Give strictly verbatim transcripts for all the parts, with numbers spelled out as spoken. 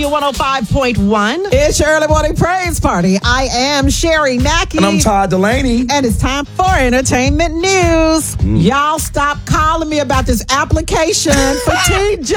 W one oh five point one. It's your early morning praise party. I am Sherry Mackey. And I'm Todd Delaney. And it's time for entertainment news. Mm. Y'all stop calling me about this application for T J.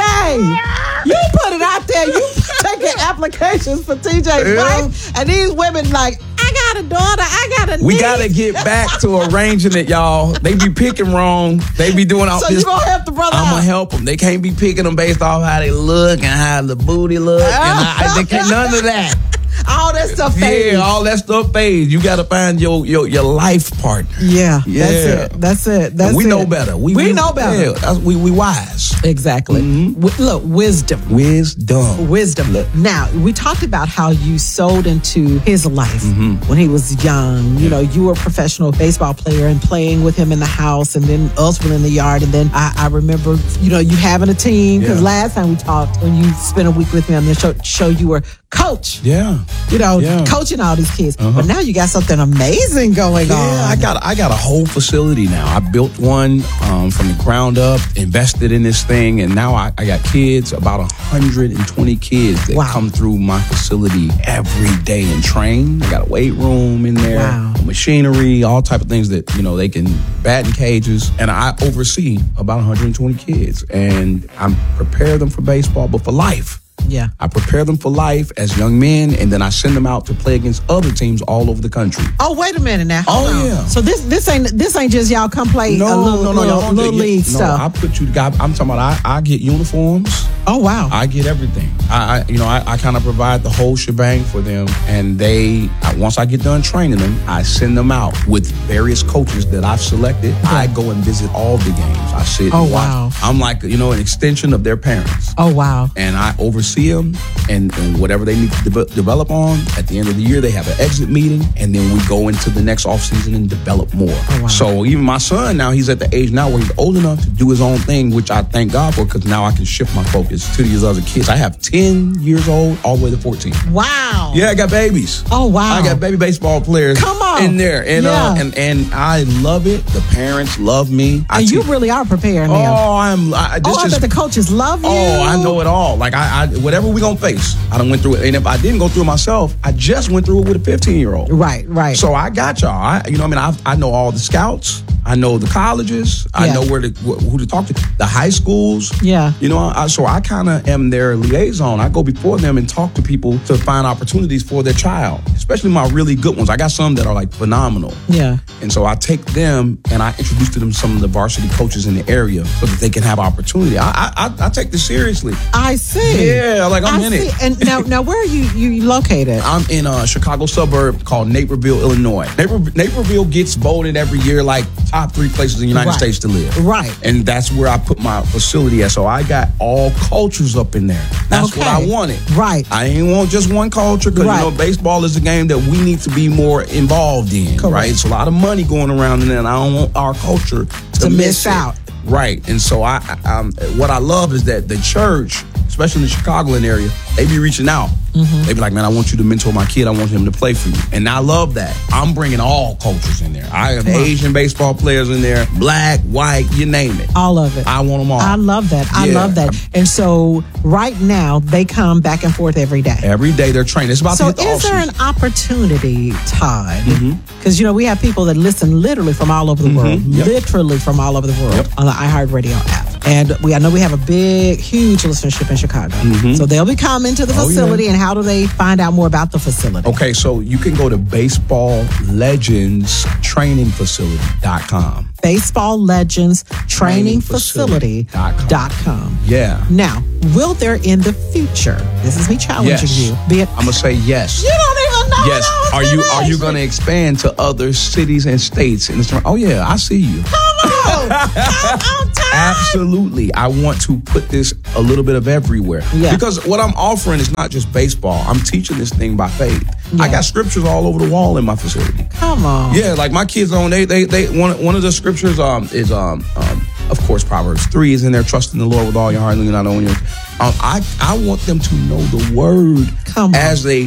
You put it out there. You taking applications for T J's yeah. wife. And these women like, I got a daughter. I got a niece. We got to get back to arranging it, y'all. They be picking wrong. They be doing all so this. So you going to help the brother I'm out? going to help them. They can't be picking them based off how they look and how the booty look. And I, they can't, none of that. All that stuff fades. Yeah, all that stuff fades. You got to find your, your your life partner. Yeah, yeah. that's it. That's it. That's we it. know better. We, we, we know better. Yeah, that's, we, we wise. Exactly. Mm-hmm. W- look, wisdom. Wisdom. Wisdom. Look. Now, we talked about how you sold into his life mm-hmm. when he was young. You yeah. know, you were a professional baseball player and playing with him in the house and then elsewhere in the yard. And then I, I remember, you know, you having a team because yeah. last time we talked, when you spent a week with me on the show, show you were coach. Yeah. You know, yeah. coaching all these kids. Uh-huh. But now you got something amazing going yeah, on. Yeah, I got I got a whole facility now. I built one um, from the ground up, invested in this thing, and now I, I got kids, about one hundred twenty kids that wow. come through my facility every day and train. I got a weight room in there, wow. machinery, all type of things that, you know, they can bat in cages. And I oversee about one hundred twenty kids, and I prepare them for baseball, but for life. Yeah. I prepare them for life as young men, and then I send them out to play against other teams all over the country. Oh, wait a minute now. Hold oh, on. yeah. So this this ain't this ain't just y'all come play no, a little, no, no, little, no, little no, league no, stuff. I put you, I'm talking about, I, I get uniforms. Oh, wow. I get everything. I, I you know, I, I kind of provide the whole shebang for them, and they, I, once I get done training them, I send them out with various coaches that I've selected. Okay. I go and visit all the games. I sit oh, and watch. Wow. I'm like, you know, an extension of their parents. Oh, wow. And I oversee them, and, and whatever they need to de- develop on, at the end of the year, they have an exit meeting, and then we go into the next offseason and develop more. Oh, wow. So even my son now, he's at the age now where he's old enough to do his own thing, which I thank God for, because now I can shift my focus to these other kids. I have ten years old all the way to fourteen. Wow. Yeah, I got babies. Oh, wow. I got baby baseball players Come on. in there. And, yeah. uh, and and I love it. The parents love me. I and you te- really are preparing them. Oh, I'm. I, this oh, just, I bet the coaches love you. Oh, I know it all. Like, I, I whatever we gonna face, I done went through it. And if I didn't go through it myself, I just went through it with a fifteen-year-old. Right, right. So I got y'all. I, you know what I mean? I, I know all the scouts. I know the colleges. Yeah. I know where to who to talk to. The high schools. Yeah. You know, I, so I kind of am their liaison. I go before them and talk to people to find opportunities for their child, especially my really good ones. I got some that are like phenomenal. Yeah. And so I take them and I introduce to them some of the varsity coaches in the area so that they can have opportunity. I I, I take this seriously. I see. Yeah, like I'm I in see. it. And now, now where are you you located? I'm in a Chicago suburb called Naperville, Illinois. Naper- Naperville gets voted every year like top three places in the United right. States to live. Right. And that's where I put my facility at. So I got all cultures up in there. That's okay. what I wanted. Right. I ain't want just one culture, because right. you know baseball is a game that we need to be more involved in. Correct. Right. It's a lot of money going around in there, and I don't want our culture to, to miss, miss it. out. Right. And so I, I um, what I love is that the church, especially in the Chicagoland area, they be reaching out. Mm-hmm. They be like, man, I want you to mentor my kid. I want him to play for you. And I love that. I'm bringing all cultures in there. I have Come Asian on. baseball players in there, black, white, you name it. All of it. I want them all. I love that. I yeah. love that. And so right now, they come back and forth every day. Every day they're training. It's about so to hit the is there off-season. an opportunity, Todd? Because, mm-hmm. you know, we have people that listen literally from all over the mm-hmm. world. Yep. Literally from all over the world yep. on the iHeartRadio app. And we, I know we have a big, huge listenership in Chicago. Mm-hmm. So they'll be coming to the facility. Oh, yeah. And how do they find out more about the facility? Okay, so you can go to baseball legends training facility dot com. baseball legends training facility dot com. Yeah. Now, will there in the future, this is me challenging yes. you, be it, I'm going to say yes. You don't even know. Yes. Are you are you going to expand to other cities and states in this? Oh, yeah, I see you. Come on. Come on, Todd. Absolutely. I want to put this a little bit of everywhere. Yeah. Because what I'm offering is not just baseball. I'm teaching this thing by faith. Yeah. I got scriptures all over the wall in my facility. Come on. Yeah, like my kids on they they they one one of the scriptures um is um um of course Proverbs three is in there, trust in the Lord with all your heart and lean not on your um I I want them to know the word Come on. as they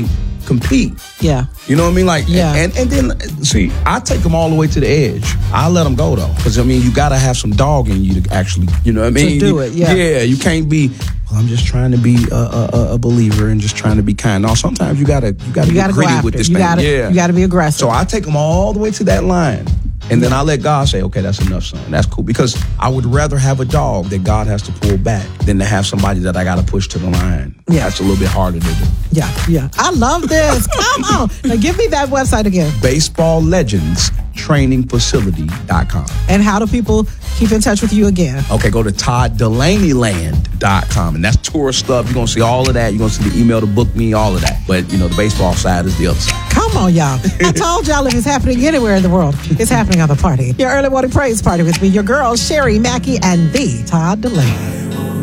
compete. Yeah. You know what I mean? Like, yeah. and, and then, see, I take them all the way to the edge. I let them go, though. Because, I mean, you got to have some dog in you to actually, you know what I mean? To do you, it, yeah. Yeah, you can't be, well, I'm just trying to be a, a, a believer and just trying to be kind. No, sometimes you got to you gotta you get gotta gritty go after. with this you thing. Gotta, yeah. You got to be aggressive. So I take them all the way to that line. And then I let God say, okay, that's enough, son. That's cool. Because I would rather have a dog that God has to pull back than to have somebody that I got to push to the line. Yeah. That's a little bit harder to do. Yeah, yeah. I love this. Come on. Now give me that website again. baseball legends training facility dot com. And how do people keep in touch with you again? Okay, go to todd delaney land dot com. And that's tourist stuff. You're going to see all of that. You're going to see the email to book me, all of that. But, you know, the baseball side is the other side. Come on, y'all. I told y'all if it's happening anywhere in the world, it's happening on the party. Your early morning praise party with me, your girls, Sherry, Mackey, and the Todd Delaney.